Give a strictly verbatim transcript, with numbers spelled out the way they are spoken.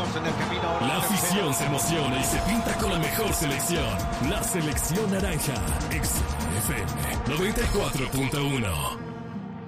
estamos en el camino. La afición se emociona y se pinta con la mejor selección. La selección naranja. X F M noventa y cuatro punto uno.